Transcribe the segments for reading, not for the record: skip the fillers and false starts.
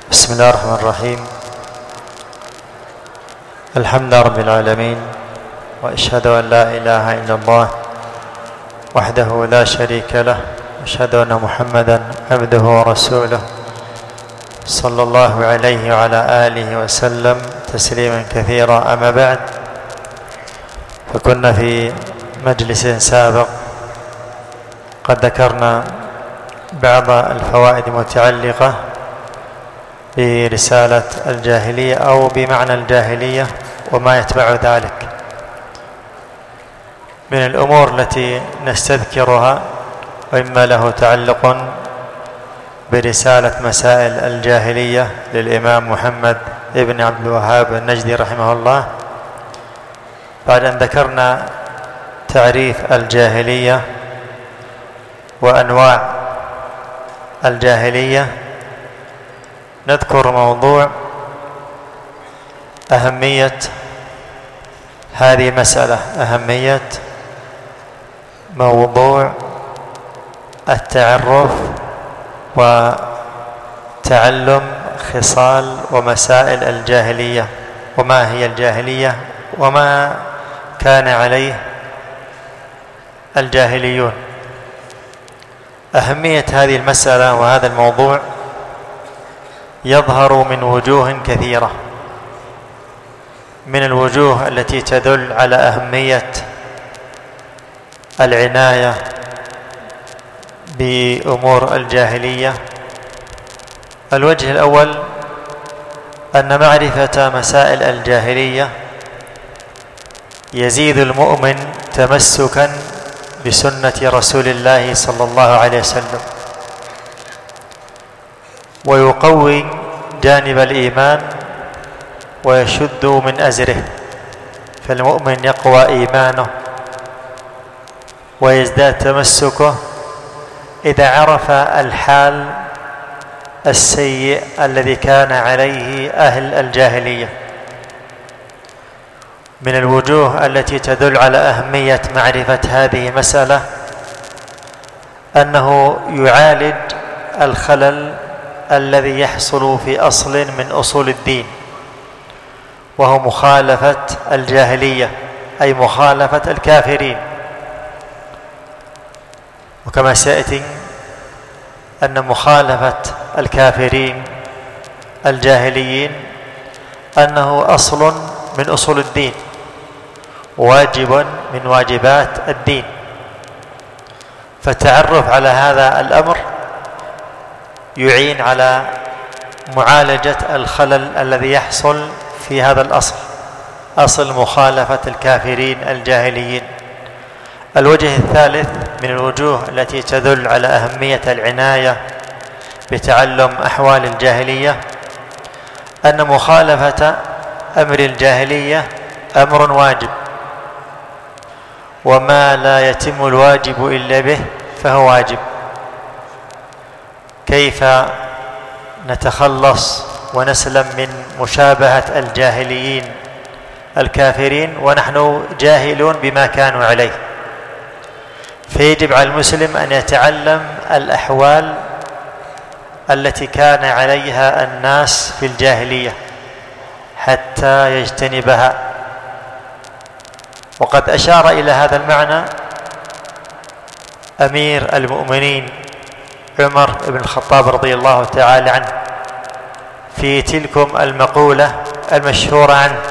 بسم الله الرحمن الرحيم. الحمد لله رب العالمين، وأشهد أن لا إله إلا الله وحده لا شريك له، وأشهد أن محمدا عبده ورسوله صلى الله عليه وعلى آله وسلم تسليما كثيرا. أما بعد، فكنا في مجلس سابق قد ذكرنا بعض الفوائد المتعلقة برسالة الجاهلية أو بمعنى الجاهلية وما يتبع ذلك. من الأمور التي نستذكرها وإما له تعلق برسالة مسائل الجاهلية للإمام محمد ابن عبد الوهاب النجدي رحمه الله، بعد أن ذكرنا تعريف الجاهلية وأنواع الجاهلية، نذكر موضوع أهمية هذه المسألة، أهمية موضوع التعرف وتعلم خصال ومسائل الجاهلية، وما هي الجاهلية وما كان عليه الجاهليون. أهمية هذه المسألة وهذا الموضوع يظهر من وجوه كثيرة. من الوجوه التي تدل على أهمية العناية بأمور الجاهلية، الوجه الأول أن معرفة مسائل الجاهلية يزيد المؤمن تمسكا بسنة رسول الله صلى الله عليه وسلم، ويقوي جانب الإيمان ويشد من أزره، فالمؤمن يقوى إيمانه ويزداد تمسكه إذا عرف الحال السيء الذي كان عليه أهل الجاهلية. من الوجوه التي تدل على أهمية معرفة هذه المسألة أنه يعالج الخلل الذي يحصل في أصل من أصول الدين، وهو مخالفة الجاهلية، أي مخالفة الكافرين. وكما سيأتي أن مخالفة الكافرين الجاهليين أنه أصل من أصول الدين، واجب من واجبات الدين، فالتعرف على هذا الأمر يعين على معالجة الخلل الذي يحصل في هذا الأصل، أصل مخالفة الكافرين الجاهليين. الوجه الثالث من الوجوه التي تدل على أهمية العناية بتعلم أحوال الجاهلية أن مخالفة أمر الجاهلية أمر واجب، وما لا يتم الواجب إلا به فهو واجب. كيف نتخلص ونسلم من مشابهة الجاهليين الكافرين ونحن جاهلون بما كانوا عليه؟ فيجب على المسلم أن يتعلم الأحوال التي كان عليها الناس في الجاهلية حتى يجتنبها. وقد أشار إلى هذا المعنى أمير المؤمنين عمر بن الخطاب رضي الله تعالى عنه في تلكم المقولة المشهورة عنه،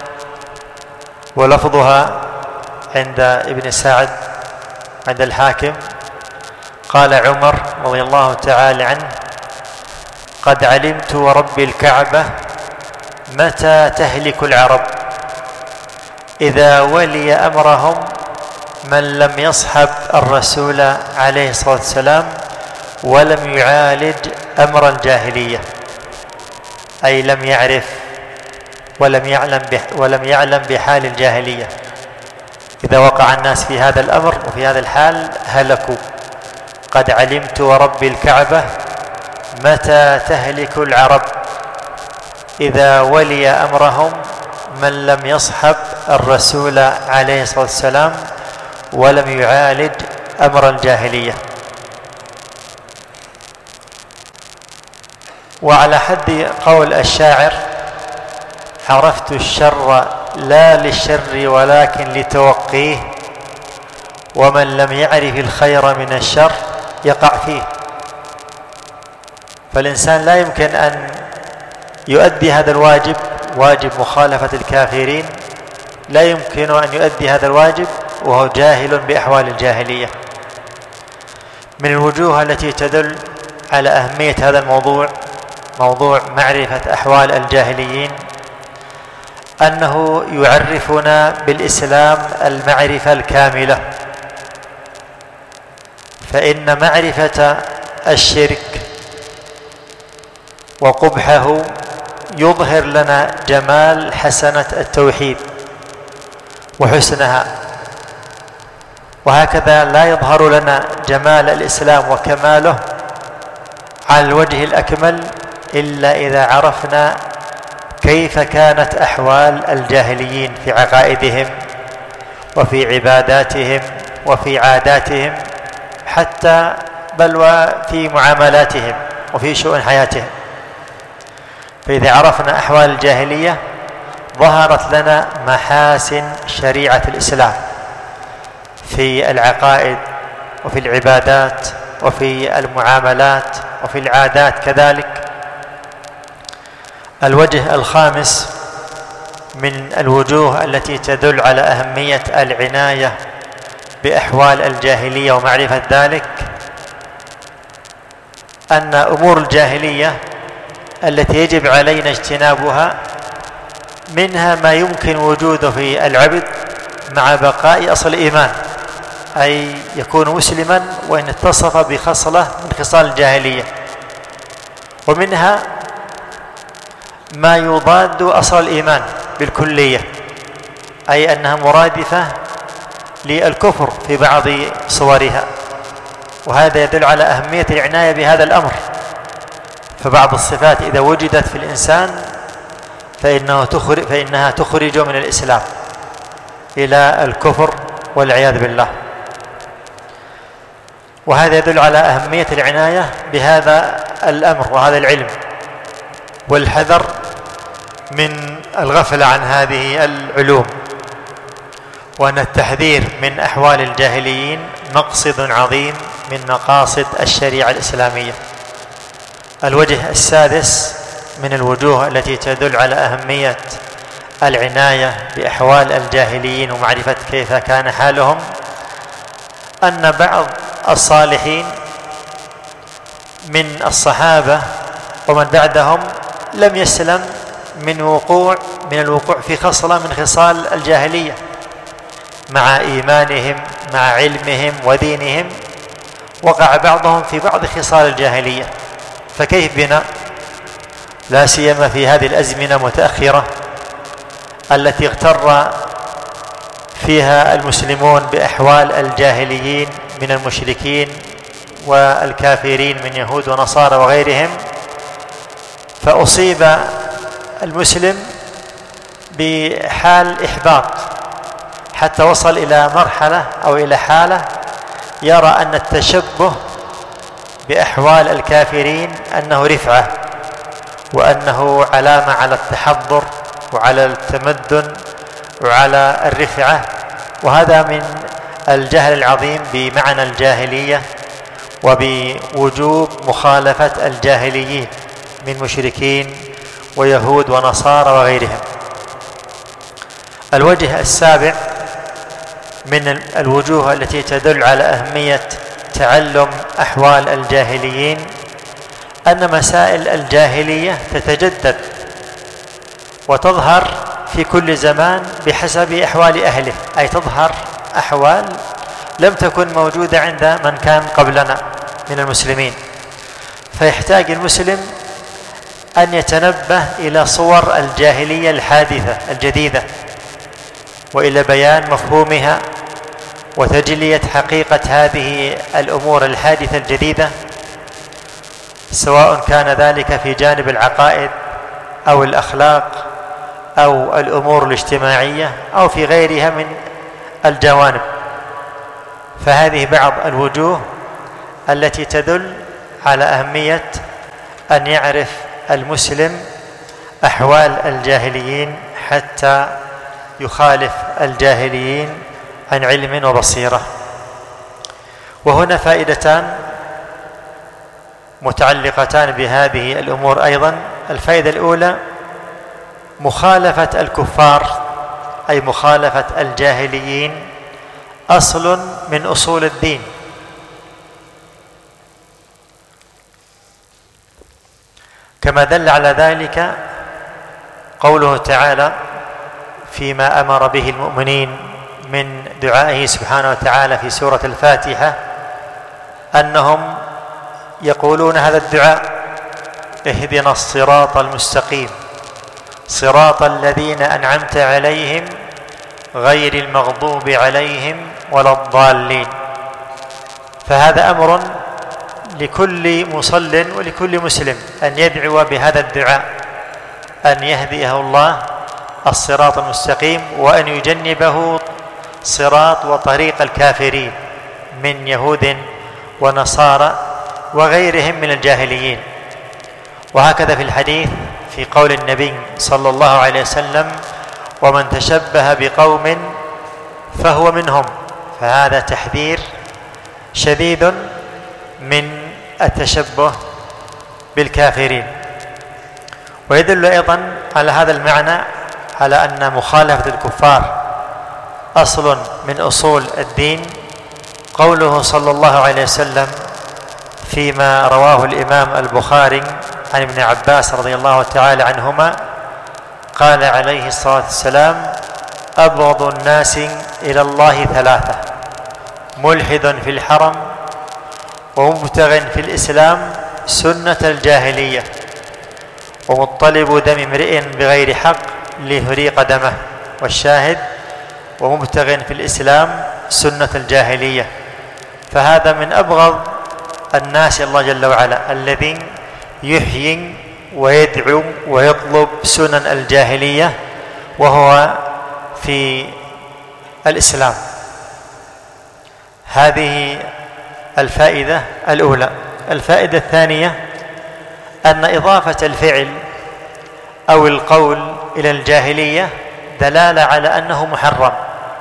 ولفظها عند ابن سعد عند الحاكم. قال عمر رضي الله تعالى عنه: قد علمت ورب الكعبة متى تهلك العرب، إذا ولي أمرهم من لم يصحب الرسول عليه الصلاة والسلام ولم يعالج أمر الجاهلية، أي لم يعرف ولم يعلم بحال الجاهلية. إذا وقع الناس في هذا الأمر وفي هذا الحال هلكوا. قد علمت ورب الكعبة متى تهلك العرب، إذا ولي أمرهم من لم يصحب الرسول عليه الصلاة والسلام ولم يعالج أمر الجاهلية. وعلى حد قول الشاعر: عرفت الشر لا للشر ولكن لتوقيه، ومن لم يعرف الخير من الشر يقع فيه. فالإنسان لا يمكن أن يؤدي هذا الواجب، واجب مخالفة الكافرين، لا يمكن أن يؤدي هذا الواجب وهو جاهل بأحوال الجاهلية. من الوجوه التي تدل على أهمية هذا الموضوع، موضوع معرفة أحوال الجاهليين، أنه يعرفنا بالإسلام المعرفة الكاملة. فإن معرفة الشرك وقبحه يظهر لنا جمال حسنة التوحيد وحسنها، وهكذا لا يظهر لنا جمال الإسلام وكماله على الوجه الأكمل إلا إذا عرفنا كيف كانت أحوال الجاهليين في عقائدهم وفي عباداتهم وفي عاداتهم، حتى بل وفي معاملاتهم وفي شؤون حياتهم. فإذا عرفنا أحوال الجاهلية ظهرت لنا محاسن شريعة الإسلام في العقائد وفي العبادات وفي المعاملات وفي العادات كذلك. الوجه الخامس من الوجوه التي تدل على أهمية العناية بأحوال الجاهلية ومعرفة ذلك، أن أمور الجاهلية التي يجب علينا اجتنابها منها ما يمكن وجوده في العبد مع بقاء أصل الإيمان، أي يكون مسلما وإن اتصف بخصلة من خصال الجاهلية، ومنها ما يضاد أصل الإيمان بالكلية، أي أنها مرادفة للكفر في بعض صورها، وهذا يدل على أهمية العناية بهذا الأمر. فبعض الصفات إذا وجدت في الإنسان فإنها تخرج من الإسلام إلى الكفر والعياذ بالله، وهذا يدل على أهمية العناية بهذا الأمر وهذا العلم، والحذر من الغفلة عن هذه العلوم، وأن التحذير من أحوال الجاهليين مقصد عظيم من مقاصد الشريعة الإسلامية. الوجه السادس من الوجوه التي تدل على أهمية العناية بأحوال الجاهليين ومعرفة كيف كان حالهم، أن بعض الصالحين من الصحابة ومن بعدهم لم يسلم من الوقوع في خصلة من خصال الجاهلية، مع إيمانهم مع علمهم ودينهم وقع بعضهم في بعض خصال الجاهلية. فكيف بنا لا سيما في هذه الأزمنة المتأخرة التي اغتر فيها المسلمون بأحوال الجاهليين من المشركين والكافرين من يهود ونصارى وغيرهم، فأصيب المسلم بحال إحباط حتى وصل إلى مرحلة أو إلى حالة يرى أن التشبه بأحوال الكافرين أنه رفعة، وأنه علامة على التحضر وعلى التمدن وعلى الرفعة، وهذا من الجهل العظيم بمعنى الجاهلية وبوجوب مخالفة الجاهليين من مشركين ويهود ونصارى وغيرهم. الوجه السابع من الوجوه التي تدل على أهمية تعلم أحوال الجاهليين أن مسائل الجاهلية تتجدد وتظهر في كل زمان بحسب أحوال أهله، أي تظهر أحوال لم تكن موجودة عند من كان قبلنا من المسلمين، فيحتاج المسلم أن يتنبه إلى صور الجاهلية الحادثة الجديدة وإلى بيان مفهومها وتجلية حقيقة هذه الأمور الحادثة الجديدة، سواء كان ذلك في جانب العقائد أو الأخلاق أو الأمور الاجتماعية أو في غيرها من الجوانب. فهذه بعض الوجوه التي تدل على أهمية أن يعرف المسلم أحوال الجاهليين حتى يخالف الجاهليين عن علم وبصيرة. وهنا فائدتان متعلقتان بهذه الأمور أيضا. الفائدة الأولى مخالفة الكفار أي مخالفة الجاهليين أصل من أصول الدين، كما دل على ذلك قوله تعالى فيما أمر به المؤمنين من دعائه سبحانه وتعالى في سورة الفاتحة أنهم يقولون هذا الدعاء: اهدنا الصراط المستقيم صراط الذين أنعمت عليهم غير المغضوب عليهم ولا الضالين. فهذا أمر لكل مصل ولكل مسلم أن يدعو بهذا الدعاء، أن يهديه الله الصراط المستقيم وأن يجنبه صراط وطريق الكافرين من يهود ونصارى وغيرهم من الجاهليين. وهكذا في الحديث في قول النبي صلى الله عليه وسلم: ومن تشبه بقوم فهو منهم. فهذا تحذير شديد من التشبه بالكافرين. ويدل أيضا على هذا المعنى على أن مخالفة الكفار أصل من أصول الدين قوله صلى الله عليه وسلم فيما رواه الإمام البخاري عن ابن عباس رضي الله تعالى عنهما قال عليه الصلاة والسلام: أبغض الناس إلى الله ثلاثة: ملحد في الحرم، ومبتغ في الإسلام سنة الجاهلية، ومطلب دم امرئ بغير حق ليهريق دمه. والشاهد: ومبتغ في الإسلام سنة الجاهلية. فهذا من أبغض الناس الله جل وعلا، الذي يحيي ويدعو ويطلب سنن الجاهلية وهو في الإسلام. هذه الفائدة الأولى. الفائدة الثانية أن إضافة الفعل أو القول إلى الجاهلية دلالة على أنه محرم.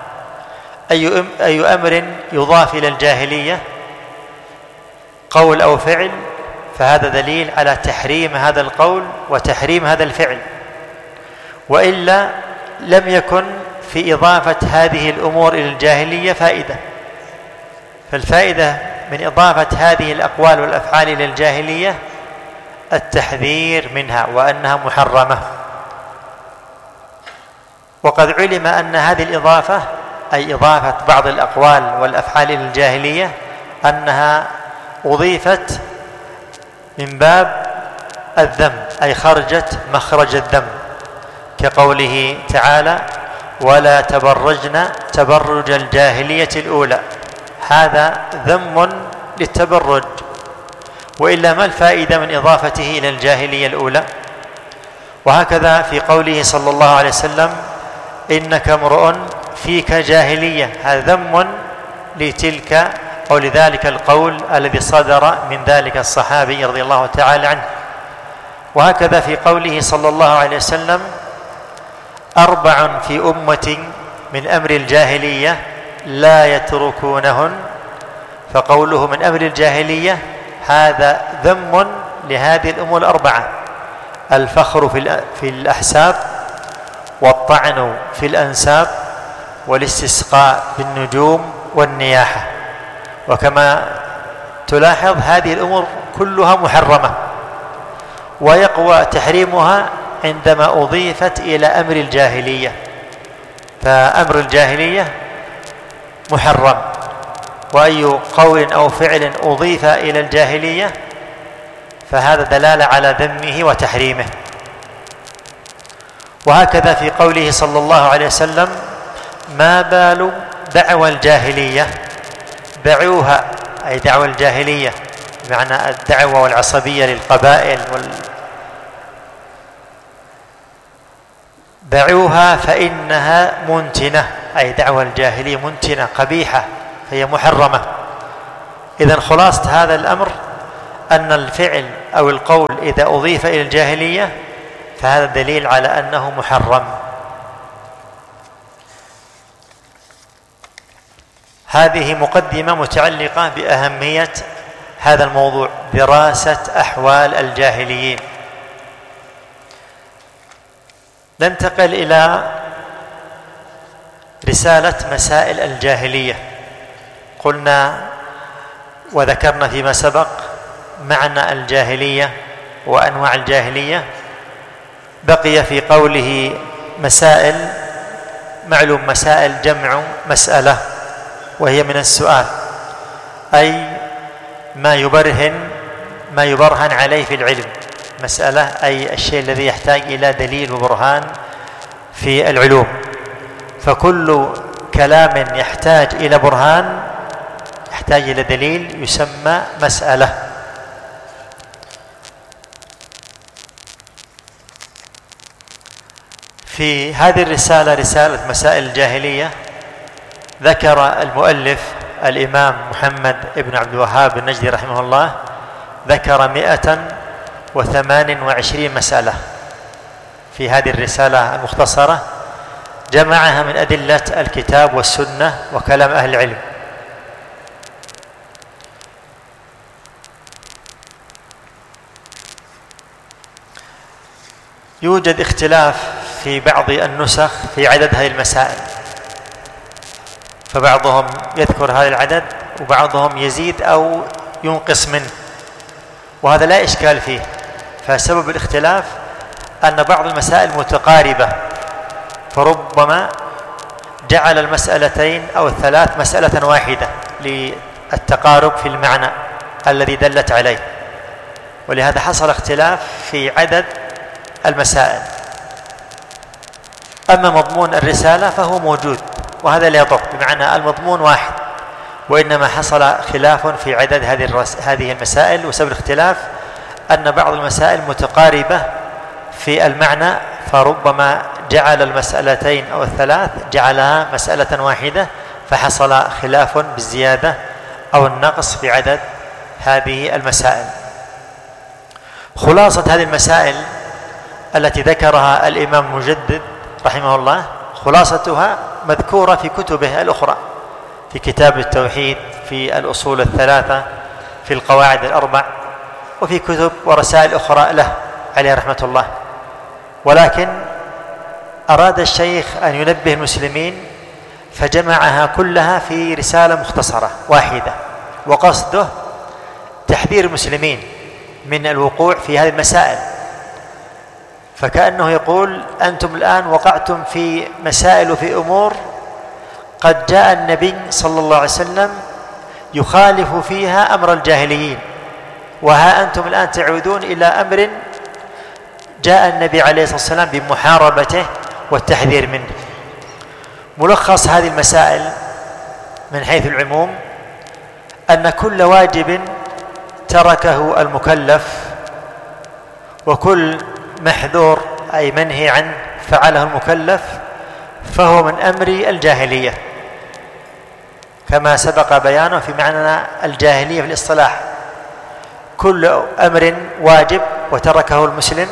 أي أمر يضاف إلى الجاهلية قول أو فعل فهذا دليل على تحريم هذا القول وتحريم هذا الفعل، وإلا لم يكن في إضافة هذه الأمور إلى الجاهلية فائدة. فالفائدة من إضافة هذه الأقوال والأفعال إلى الجاهلية التحذير منها وأنها محرمة. وقد علم أن هذه الإضافة أي إضافة بعض الأقوال والأفعال إلى الجاهلية أنها أضيفت من باب الذم، أي خرجت مخرج الذم، كقوله تعالى: ولا تبرجن تبرج الجاهلية الأولى. هذا ذم للتبرج، وإلا ما الفائدة من إضافته إلى الجاهلية الأولى؟ وهكذا في قوله صلى الله عليه وسلم: إنك امرؤ فيك جاهلية. هذا ذم لتلك أو لذلك القول الذي صدر من ذلك الصحابي رضي الله تعالى عنه. وهكذا في قوله صلى الله عليه وسلم: أربع في أمة من أمر الجاهلية لا يتركونهن. فقوله من أمر الجاهلية هذا ذم لهذه الأمور الأربعة: الفخر في الأحساب، والطعن في الأنساب، والاستسقاء بالنجوم، والنياحة. وكما تلاحظ هذه الأمور كلها محرمة، ويقوى تحريمها عندما أضيفت إلى أمر الجاهلية. فأمر الجاهلية محرم، وأي قول أو فعل أضيف إلى الجاهلية فهذا دلالة على ذمه وتحريمه. وهكذا في قوله صلى الله عليه وسلم: ما بال دعوى الجاهلية. دعوها أي دعوى الجاهلية بمعنى الدعوة والعصبية للقبائل دعوها فإنها منتنة، أي دعوى الجاهلية منتنة قبيحة فهي محرمة. إذن خلاصة هذا الأمر أن الفعل أو القول إذا أضيف إلى الجاهلية فهذا دليل على أنه محرم. هذه مقدمة متعلقة بأهمية هذا الموضوع، دراسة أحوال الجاهليين. ننتقل إلى رسالة مسائل الجاهلية. قلنا وذكرنا فيما سبق معنى الجاهلية وأنواع الجاهلية. بقي في قوله مسائل، معلوم مسائل جمع مسألة، وهي من السؤال، أي ما يبرهن عليه في العلم. مسألة أي الشيء الذي يحتاج إلى دليل وبرهان في العلوم. فكل كلام يحتاج إلى برهان، يحتاج إلى دليل، يسمى مسألة. في هذه الرسالة، رسالة مسائل الجاهلية، ذكر المؤلف الإمام محمد بن عبد الوهاب النجدي رحمه الله، ذكر 128 مسألة في هذه الرسالة المختصرة، جمعها من أدلة الكتاب والسنة وكلام أهل العلم. يوجد اختلاف في بعض النسخ في عدد هذه المسائل، فبعضهم يذكر هذا العدد وبعضهم يزيد أو ينقص منه، وهذا لا إشكال فيه. فسبب الاختلاف أن بعض المسائل متقاربة، فربما جعل المسألتين أو الثلاث مسألة واحدة للتقارب في المعنى الذي دلت عليه، ولهذا حصل اختلاف في عدد المسائل. أما مضمون الرسالة فهو موجود، وهذا لا يضر، بمعنى المضمون واحد، وإنما حصل خلاف في عدد هذه المسائل. وسبب الاختلاف أن بعض المسائل متقاربة في المعنى، فربما جعل المسألتين أو الثلاث جعلها مسألة واحدة، فحصل خلاف بالزيادة أو النقص في عدد هذه المسائل. خلاصة هذه المسائل التي ذكرها الإمام المجدد رحمه الله، خلاصتها مذكورة في كتبه الأخرى، في كتاب التوحيد، في الأصول الثلاثة، في القواعد الأربع، وفي كتب ورسائل أخرى له عليه رحمة الله. ولكن أراد الشيخ أن ينبه المسلمين فجمعها كلها في رسالة مختصرة واحدة، وقصده تحذير المسلمين من الوقوع في هذه المسائل. فكأنه يقول أنتم الآن وقعتم في مسائل وفي أمور قد جاء النبي صلى الله عليه وسلم يخالف فيها أمر الجاهليين، وها أنتم الآن تعودون إلى أمر جاء النبي عليه الصلاة والسلام بمحاربته والتحذير منه. ملخص هذه المسائل من حيث العموم أن كل واجب تركه المكلف وكل محذور أي منهي عنه فعله المكلف فهو من أمر الجاهلية، كما سبق بيانه في معنى الجاهلية في الاصطلاح. كل أمر واجب وتركه المسلم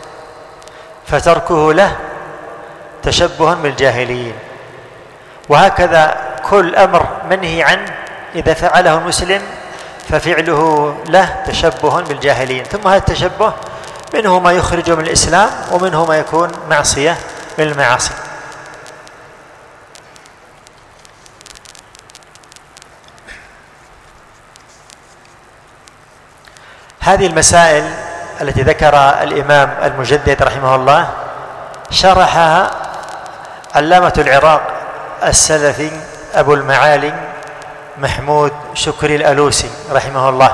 فتركه له تشبه بالجاهليين، وهكذا كل أمر منهي عنه إذا فعله المسلم ففعله له تشبه بالجاهلين. ثم هذا التشبه منه ما يخرج من الإسلام ومنه ما يكون معصية من المعاصي. هذه المسائل التي ذكرها الإمام المجدد رحمه الله شرحها علامة العراق السلفي أبو المعالي محمود شكري الألوسي رحمه الله،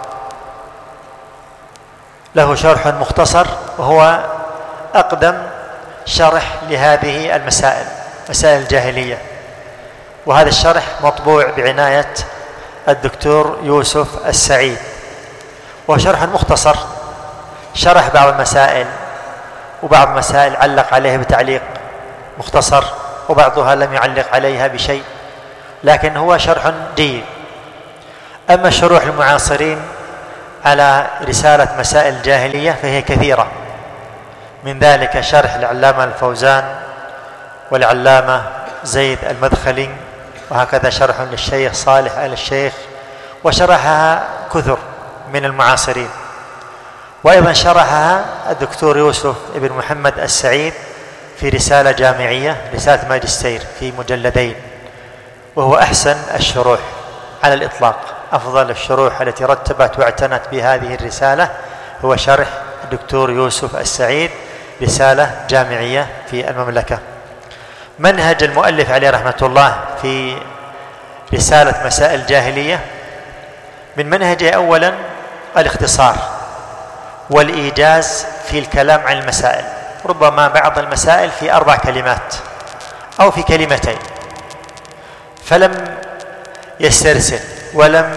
له شرح مختصر وهو أقدم شرح لهذه المسائل، مسائل الجاهلية، وهذا الشرح مطبوع بعناية الدكتور يوسف السعيد، وهو شرح مختصر، شرح بعض المسائل، وبعض المسائل علق عليها بتعليق مختصر، وبعضها لم يعلق عليها بشيء، لكن هو شرح جيد. أما الشروح المعاصرين على رسالة مسائل الجاهلية فهي كثيرة، من ذلك شرح العلامة الفوزان والعلامة زيد المدخلي، وهكذا شرح للشيخ صالح آل الشيخ، وشرحها كثر من المعاصرين. وأيضا شرحها الدكتور يوسف بن محمد السعيد في رسالة جامعية، رسالة ماجستير في مجلدين، وهو أحسن الشروح على الإطلاق. أفضل الشروح التي رتبت واعتنت بهذه الرسالة هو شرح الدكتور يوسف السعيد، رسالة جامعية في المملكة. منهج المؤلف عليه رحمة الله في رسالة مسائل الجاهلية، من منهجه أولا الاختصار والإيجاز في الكلام عن المسائل، ربما بعض المسائل في 4 كلمات أو في كلمتين، فلم يسترسل ولم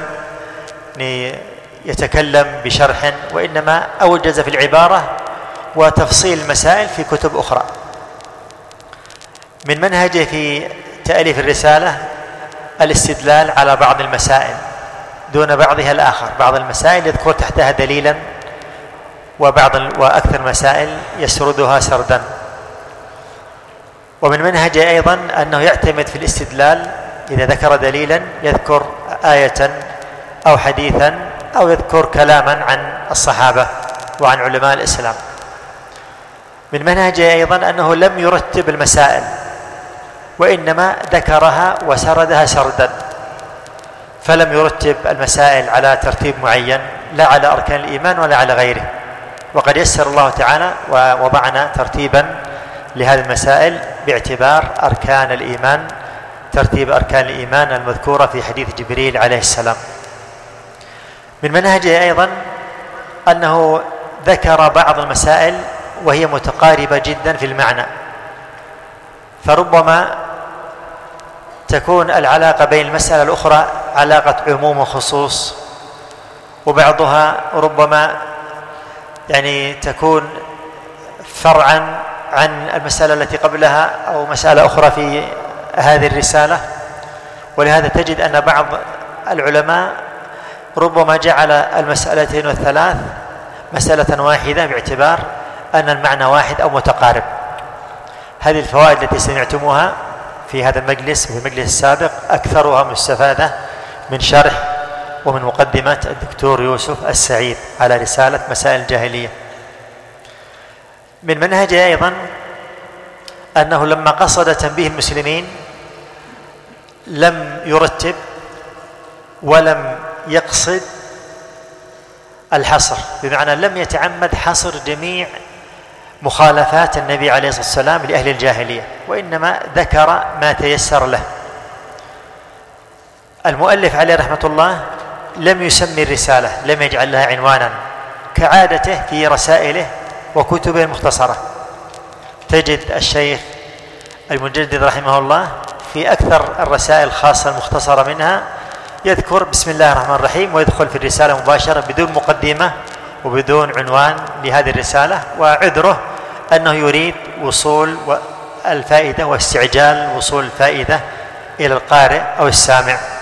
يتكلم بشرح، وإنما أوجز في العبارة وتفصيل المسائل في كتب أخرى. من منهجه في تأليف الرسالة الاستدلال على بعض المسائل دون بعضها الآخر، بعض المسائل يذكر تحتها دليلا، وأكثر مسائل يسردها سردا. ومن منهجه أيضا أنه يعتمد في الاستدلال، إذا ذكر دليلا يذكر آية أو حديثا أو يذكر كلاما عن الصحابة وعن علماء الإسلام. من منهجه أيضا أنه لم يرتب المسائل، وإنما ذكرها وسردها سردا، فلم يرتب المسائل على ترتيب معين، لا على أركان الإيمان ولا على غيره. وقد يسر الله تعالى ووضعنا ترتيبا لهذه المسائل باعتبار أركان الإيمان، ترتيب أركان الإيمان المذكورة في حديث جبريل عليه السلام. من منهجه أيضا أنه ذكر بعض المسائل وهي متقاربة جدا في المعنى، فربما تكون العلاقة بين المسألة الأخرى علاقة عموم وخصوص، وبعضها ربما تكون فرعا عن المسألة التي قبلها أو مسألة أخرى في هذه الرسالة. ولهذا تجد أن بعض العلماء ربما جعل المسألتين والثلاث مسألة واحدة باعتبار أن المعنى واحد أو متقارب. هذه الفوائد التي سمعتموها في هذا المجلس وفي المجلس السابق أكثرها مستفادة من شرح ومن مقدمة الدكتور يوسف السعيد على رسالة مسائل الجاهلية. من منهجه أيضا أنه لما قصد تنبيه المسلمين لم يرتب ولم يقصد الحصر، بمعنى لم يتعمد حصر جميع مخالفات النبي عليه الصلاة والسلام لأهل الجاهلية، وإنما ذكر ما تيسر له. المؤلف عليه رحمة الله لم يسمي الرسالة، لم يجعل لها عنوانا كعادته في رسائله وكتبه المختصرة. تجد الشيخ المجدد رحمه الله في أكثر الرسائل خاصة المختصرة منها يذكر بسم الله الرحمن الرحيم ويدخل في الرسالة مباشرة بدون مقدمة وبدون عنوان لهذه الرسالة، وعذره أنه يريد وصول الفائدة واستعجال وصول الفائدة إلى القارئ أو السامع.